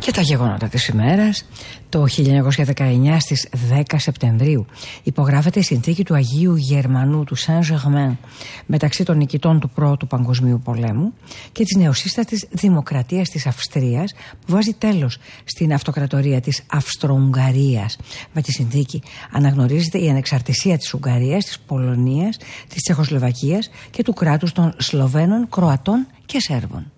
Και τα γεγονότα της ημέρας. Το 1919 στις 10 Σεπτεμβρίου υπογράφεται η συνθήκη του Αγίου Γερμανού του Saint-Germain μεταξύ των νικητών του Πρώτου Παγκοσμίου Πολέμου και της νεοσύστατης Δημοκρατίας της Αυστρίας, που βάζει τέλος στην αυτοκρατορία της Αυστρο-Ουγγαρίας. Με τη συνθήκη αναγνωρίζεται η ανεξαρτησία της Ουγγαρίας, της Πολωνίας, της Τσεχοσλοβακίας και του κράτους των Σλοβαίνων, Κροατών και Σέρβων.